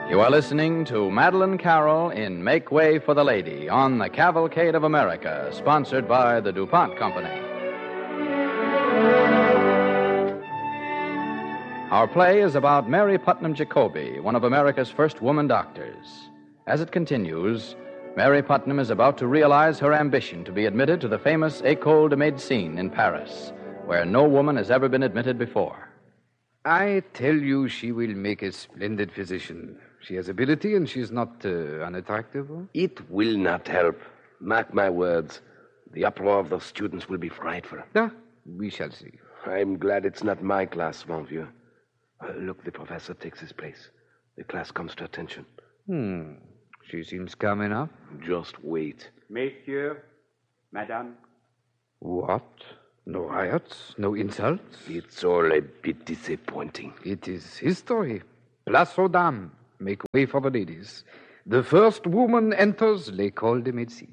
You are listening to Madeline Carroll in Make Way for the Lady on the Cavalcade of America, sponsored by the DuPont Company. Our play is about Mary Putnam Jacoby, one of America's first woman doctors. As it continues, Mary Putnam is about to realize her ambition to be admitted to the famous École de Médecine in Paris, where no woman has ever been admitted before. I tell you, she will make a splendid physician. She has ability, and she's not unattractive. It will not help. Mark my words. The uproar of those students will be frightful. We shall see. I'm glad it's not my class, Bonvieux. Look, the professor takes his place. The class comes to attention. She seems calm enough. Just wait. Messieurs, Madame. What? No riots? No insults? It's all a bit disappointing. It is history. Place aux dames. Make way for the ladies. The first woman enters l'École de Médecine.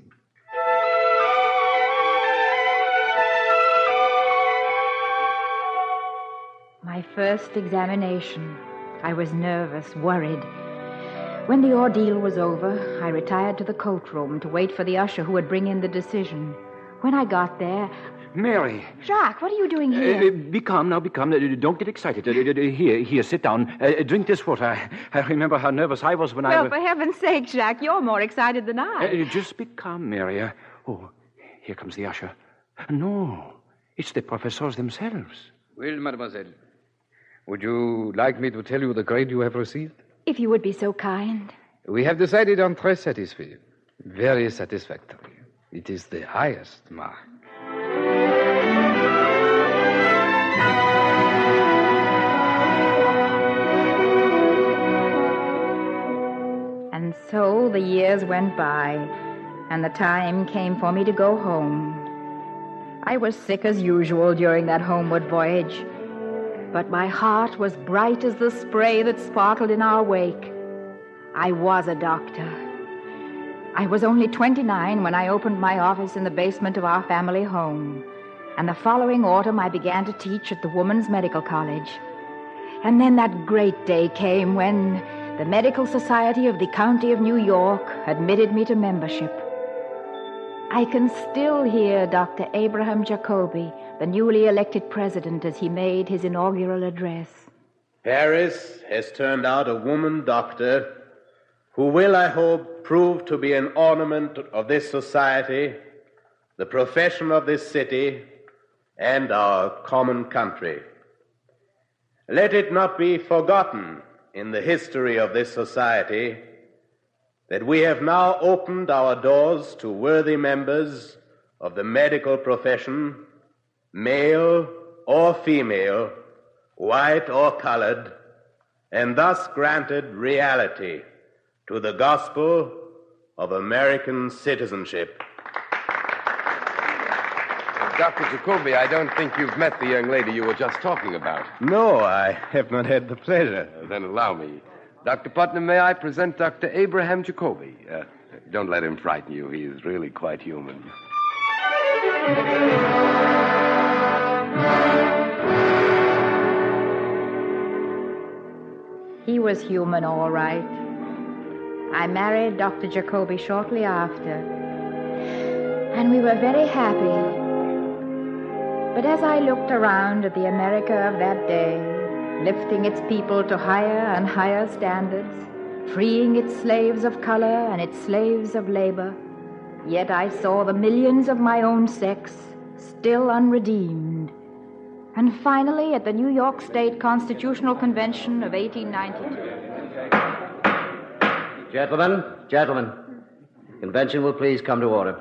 My first examination. I was nervous, worried. When the ordeal was over, I retired to the coat room to wait for the usher who would bring in the decision. When I got there... Mary. Jacques, what are you doing here? Be calm now, be calm. Don't get excited. Here, sit down. Drink this water. I remember how nervous I was when Well, for heaven's sake, Jacques, you're more excited than I. Just be calm, Mary. Here comes the usher. No, it's the professors themselves. Well, mademoiselle, would you like me to tell you the grade you have received? If you would be so kind. We have decided on très satisfait. Very satisfactory. It is the highest mark. And so the years went by, and the time came for me to go home. I was sick as usual during that homeward voyage, but my heart was bright as the spray that sparkled in our wake. I was a doctor. I was only 29 when I opened my office in the basement of our family home, and the following autumn I began to teach at the Women's Medical College. And then that great day came when the Medical Society of the County of New York admitted me to membership. I can still hear Dr. Abraham Jacoby, the newly elected president, as he made his inaugural address. Paris has turned out a woman doctor who will, I hope, prove to be an ornament of this society, the profession of this city, and our common country. Let it not be forgotten in the history of this society that we have now opened our doors to worthy members of the medical profession, male or female, white or colored, and thus granted reality to the gospel of American citizenship. Dr. Jacoby, I don't think you've met the young lady you were just talking about. No, I have not had the pleasure. Then allow me. Dr. Putnam, may I present Dr. Abraham Jacoby? Don't let him frighten you. He is really quite human. He was human, all right. I married Dr. Jacoby shortly after, and we were very happy. But as I looked around at the America of that day, lifting its people to higher and higher standards, freeing its slaves of color and its slaves of labor, yet I saw the millions of my own sex still unredeemed. And finally, at the New York State Constitutional Convention of 1892... Gentlemen, convention will please come to order.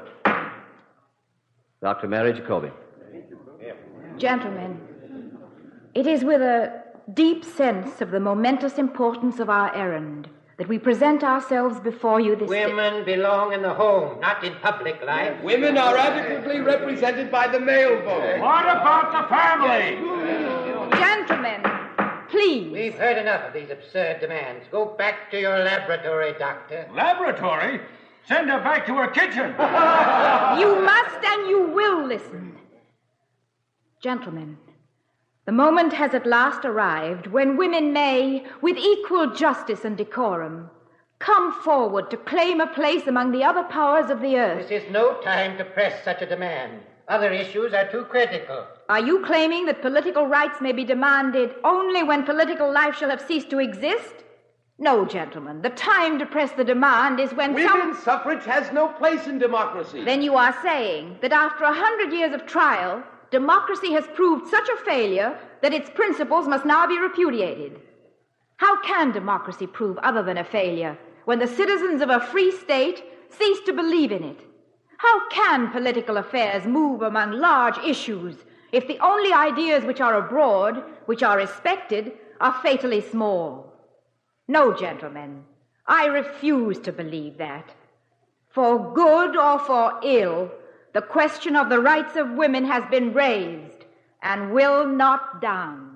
Dr. Mary Jacoby. Gentlemen, it is with a deep sense of the momentous importance of our errand that we present ourselves before you this day. Women belong in the home, not in public life. Women are adequately represented by the male vote. What about the family? Gentlemen, please. We've heard enough of these absurd demands. Go back to your laboratory, Doctor. Laboratory? Send her back to her kitchen. You must and you will listen. Gentlemen, The moment has at last arrived when women may, with equal justice and decorum, come forward to claim a place among the other powers of the earth. This is no time to press such a demand. Other issues are too critical. Are you claiming that political rights may be demanded only when political life shall have ceased to exist? No, gentlemen. The time to press the demand is when Women's suffrage has no place in democracy. Then you are saying that after 100 years of trial, democracy has proved such a failure that its principles must now be repudiated. How can democracy prove other than a failure when the citizens of a free state cease to believe in it? How can political affairs move among large issues if the only ideas which are abroad, which are respected, are fatally small? No, gentlemen, I refuse to believe that. For good or for ill, the question of the rights of women has been raised and will not down.